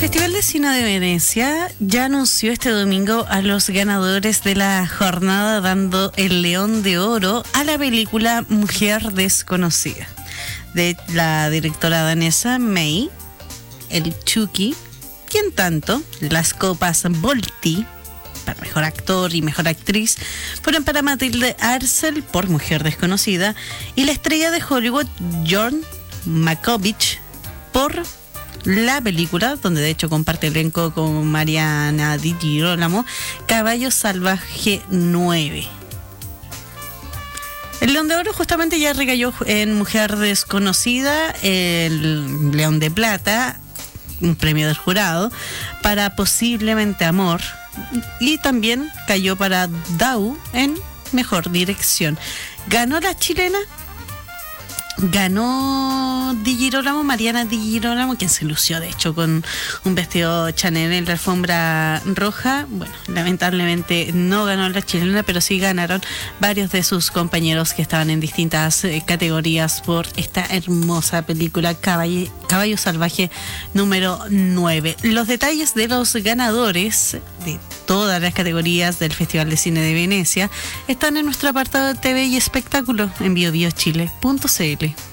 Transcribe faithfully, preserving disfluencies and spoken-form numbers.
Festival de Cine de Venecia ya anunció este domingo a los ganadores de la jornada, dando el León de Oro a la película Mujer Desconocida, de la directora danesa May, el Chucky, y en tanto las copas Volti para mejor actor y mejor actriz fueron para Matilde Arcel por Mujer Desconocida y la estrella de Hollywood John Malkovich por la película, donde de hecho comparte elenco con Mariana Di Girolamo, Caballo Salvaje nueve. El León de Oro justamente ya recayó en Mujer Desconocida, el León de Plata, un premio del jurado, para Posiblemente Amor, y también cayó para Dau en Mejor Dirección. ¿Ganó la chilena? Ganó Di Girolamo, Mariana Di Girolamo, quien se lució de hecho con un vestido Chanel en la alfombra roja. Bueno, lamentablemente no ganó la chilena, pero sí ganaron varios de sus compañeros que estaban en distintas eh, categorías por esta hermosa película Caballo, Caballo Salvaje número nueve. Los detalles de los ganadores de todas las categorías del Festival de Cine de Venecia están en nuestro apartado de T V y espectáculo en bio bio chile punto c l.